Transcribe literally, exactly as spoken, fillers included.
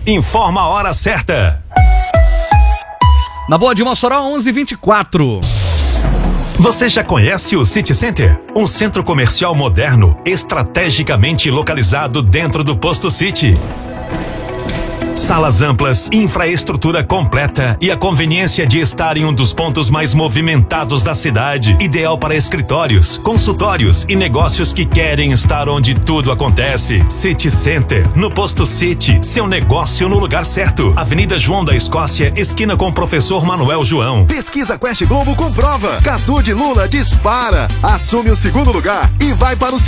informa a hora certa. Na Boa de Mossoró, onze e vinte e quatro. Você já conhece o City Center? Um centro comercial moderno, estrategicamente localizado dentro do Posto City. Salas amplas, infraestrutura completa e a conveniência de estar em um dos pontos mais movimentados da cidade. Ideal para escritórios, consultórios e negócios que querem estar onde tudo acontece. City Center, no Posto City, seu negócio no lugar certo. Avenida João da Escócia, esquina com o Professor Manuel João. Pesquisa Quest Globo comprova. Catu de Lula dispara, assume o segundo lugar e vai para o